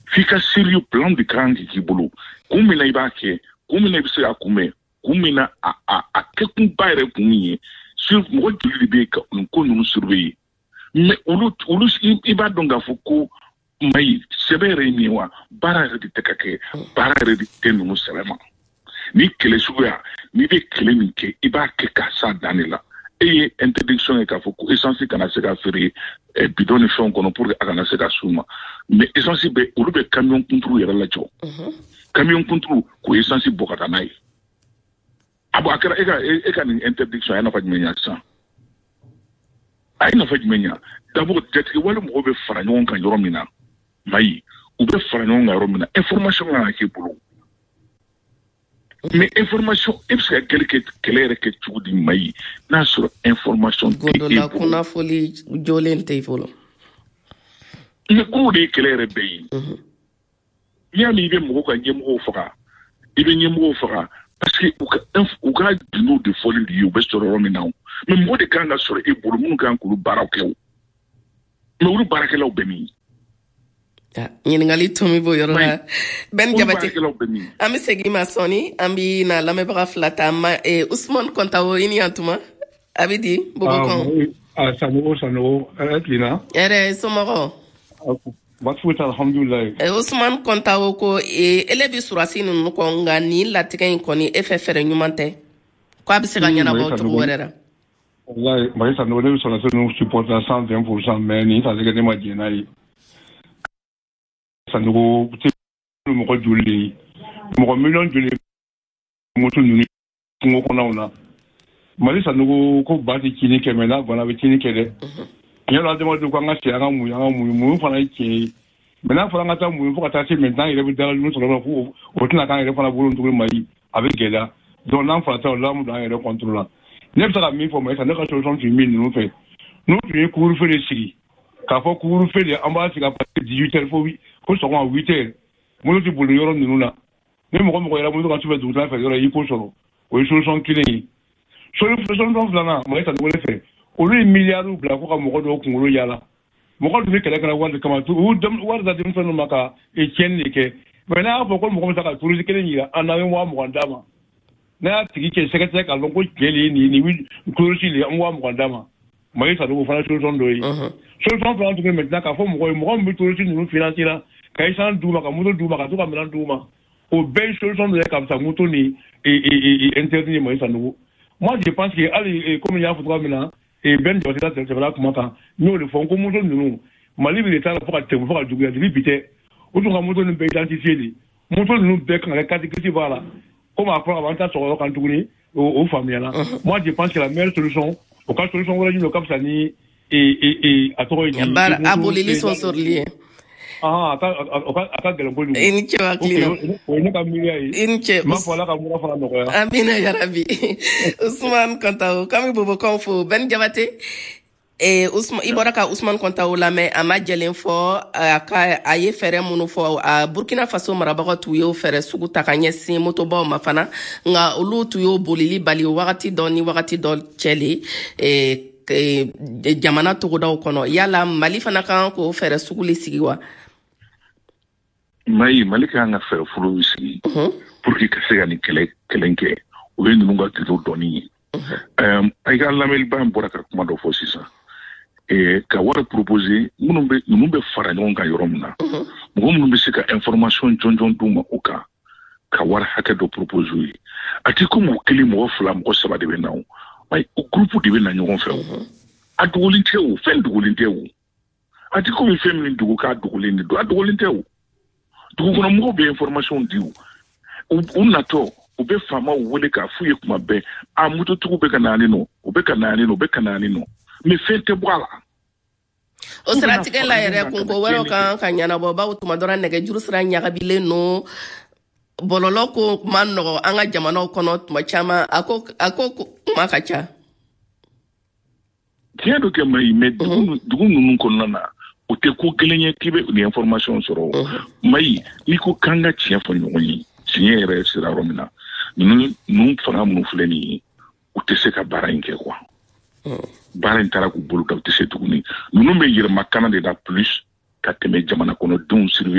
fika sérieux plan de kan ki bolo kumina ibake kumina bise akume kumina a kekun bayre kunye sur mo juli be ka ko nous surveiller mais ulu iba donga fuko mai sebere miwa bara de tekake bara de tenu selema ni kele suya ni be kele minke iba ke kasa danila et interdiction et kafuko essentiel kana se ka fere bidon fond kono pour akana se ka suma mais essentiel be ulu be camion contrôle yara la jo camion contrôle ko essentiel bokata nai abo akara eka ni interdiction yana fa menya sa ay na fa menya d'abord jati wala mo be fara nyon kan yoro mina mai ou be fara nyon ga yoro mina information na ke bulu mais information est-ce que clair que tu dis mai na sur information godola kuna foli jolente folo ne ko de clair be ya mi be mo ko nyemo faka ibe nyemo faka parce que o ga dino de folie lié be sur romina mais mo de kan sur e bolo mun kan ko barakew mais o barakew be mi ɲininkali tumi bo yɔrɔ la Ben Jabate an bɛ segin ma sɔni an bɛ na lamɛnbaga fila ta Usman Kontawo i ni yantuma a bɛ di Bobokan sanogo ɛtilina ɛrɛ somɔgɔ baasi foyi t'a alhamdulilayi Usman Kontawo ko ele bɛ surasi ninnu kɔ nka nin latigɛ in kɔni e fɛ fɛɛrɛ ɲuman tɛ ko a bɛ se ka ɲɛnabɔ cogo wɛrɛ la wallahi Mali sanogo ne bɛ surasi ninnu supporter 120% mais nin t'a ne ma jɛn n'a ye sanogo mɔgɔ joli mɔgɔ million joli muso ninnu kungo kɔnɔw na Mali sanogo ko ba tɛ kini kɛ mais n'a bana bɛ kini kɛ dɛ yala adamadenw ko an ka se an ka mun fana ye tiɲɛ ye mais n'a fɔra an ka taa mun fo ka taa se maintenant yɛrɛ bɛ dalalinw sɔrɔ ko o tɛna k'an yɛrɛ fana bolo tuguni Mali a bɛ gɛlɛya donc n'an fara ta o la an bɛ an yɛrɛ contrôle la ne bɛ se ka min fɔ Mali ne ka solution tun min ninnu fɛ n'u tun ye couvre-feu de sigi k'a fɔ couvre-feu de an b'a sigi à partir de 18h fo sɔgɔma 8h moto tɛ boli yɔrɔ ninnu na ni mɔgɔ yɛrɛ moto ka sufɛ dugutaga fɛ yɔrɔ i ko sɔrɔ o ye solution kelen ye solution filanan Mali sanogo ne fɛ olu ye miliyariw bila ko ka mɔgɔ dɔw kunkolo yaala mɔgɔ dun bɛ kɛlɛ kɛra wari de kama wari da denmisɛnninw ma ka tiɲɛni de kɛ mais n'a y'a fɔ ko mɔgɔ min bɛ se ka touriste kelen yira an na an bɛ 20,000 d'a ma n'a y'a tigi cɛ sɛgɛsɛgɛ k'a dɔn ko tiɲɛ de ye nin touriste de ye an 20,000 d'a ma Mali sanogo fana solution dɔ ye solution filanan tuguni maintenant k'a fɔ mɔgɔ min bɛ touriste ninnu financer la ka essence d'où ma ka moto d'où ma ka to ka minɛn d'où ma o bɛɛ ye solution dɔ ye ka fisa moto ni interdit ye Mali sanogo moi je pense que hali comme n y'a fɔ cogoya min na Ben Jabate la tɛmɛna kuma kan n y'o de fɔ n ko moto ninnu Mali bɛ retard la fo ka tɛmɛ fo ka juguya depuis bi tɛ o tun ka moto ninnu bɛɛ identifié de moto ninnu bɛɛ kan ka kɛ catégorie b'a la comme a fɔra ka ban an ta sɔgɔ kan tuguni o faamuyala moi je pense que la meilleure solution o ka solution wɛrɛ ɲini o ka fisa ni a tɔgɔ ye di abolili sɔnsɔrɔli ye a ka gɛlɛn kojugu i ni cɛ hakili la o ye ne ka miiriya ye i ni cɛ n b'a fɔ Ala ka mura fana nɔgɔya amina yarabi Usman Kontawo k'an bɛ Bobokan fo Ben Jabate i bɔra ka Usman Kontawo lamɛn a ma jɛlen fɔ a ye fɛɛrɛ minnu fɔ Burkina Faso marabagaw tun y'o fɛɛrɛ sugu ta ka ɲɛsin motobaw ma fana nka olu tun y'o bolili bali wagati dɔ ni wagati dɔ cɛ le jamana togodaw kɔnɔ yala Mali fana kan k'o fɛɛrɛ sugu le sigi wa Mali kan ka fɛɛrɛ fɔlɔ sigi pour que ka se ka nin kɛlɛ kɛ o ye ninnu ka kilo dɔɔni ye i ka lamɛnliba in bɔra ka kuma dɔ fɔ sisan ka wari proposer ninnu bɛ fara ɲɔgɔn kan yɔrɔ min na mɔgɔ minnu bɛ se ka information jɔnjɔn d'u ma o kan ka wari hakɛ dɔ proposer ye a tɛ komi o kelen mɔgɔ fila mɔgɔ saba de bɛ na o groupe de bɛ na ɲɔgɔn fɛ a dogolen tɛ o fɛn dogolen tɛ o a tɛ komi fɛn min dogo k'a dogolen de don a dogolen tɛ o dugukɔnɔmɔgɔw bɛ information di u natɔ u bɛ faamaw wele k'a f'u ye kuma bɛɛ mototigiw bɛ ka na yan nɔ u bɛ ka na yan nɔ u bɛ ka na yan nɔ mais fɛn tɛ bɔ a la o siratigɛ la yɛrɛ kunko wɛrɛw kan ka ɲɛnabɔ bawo tuma dɔ la nɛgɛjuru sira ɲagabilen no bɔlɔlɔ ko ma nɔgɔ an ka jamanaw kɔnɔ tuma caman a ko kuma ka ca tiɲɛ do kɛ mais dugu ninnu kɔnɔna na o tɛ ko gɛlɛn ye k'i bɛ nin information sɔrɔ Mali n'i ko k'an ka tiɲɛ fɔ ɲɔgɔn ye tiɲɛ yɛrɛ sera yɔrɔ min na ninnu fanga minnu filɛ nin ye u tɛ se ka baara in kɛ quoi baara in taara k'u bolo da u tɛ se tuguni ninnu bɛ yɛlɛma kana de la plus ka tɛmɛ jamana kɔnɔdenw surveiller